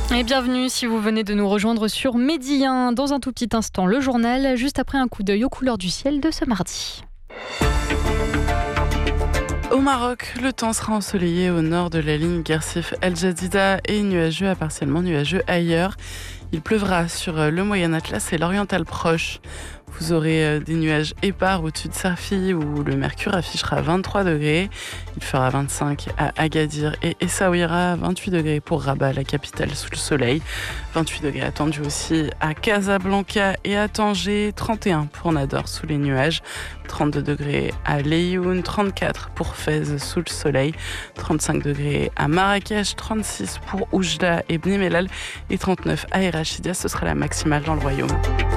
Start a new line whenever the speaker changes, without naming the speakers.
Et bienvenue si vous venez de nous rejoindre sur Midi 1. Dans un tout petit instant, le journal, juste après un coup d'œil aux couleurs du ciel de ce mardi.
Au Maroc, le temps sera ensoleillé au nord de la ligne Guersif-El Jadida et nuageux à partiellement nuageux ailleurs. Il pleuvra sur le Moyen Atlas et l'Oriental proche. Vous aurez des nuages épars au-dessus de Safi où le mercure affichera 23 degrés. Il fera 25 à Agadir et Essaouira, 28 degrés pour Rabat, la capitale sous le soleil. 28 degrés attendus aussi à Casablanca et à Tanger, 31 pour Nador sous les nuages, 32 degrés à Leyhoun, 34 pour Fès sous le soleil, 35 degrés à Marrakech, 36 pour Oujda et Bni Mellal et 39 à Erachidia. Ce sera la maximale dans le royaume.